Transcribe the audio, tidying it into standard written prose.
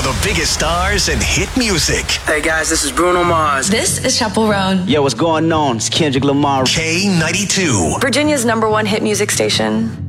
The biggest stars and hit music. Hey guys, this is Bruno Mars. This is Chaperone. Yo, what's going on? It's Kendrick Lamar. K92. Virginia's #1 hit music station.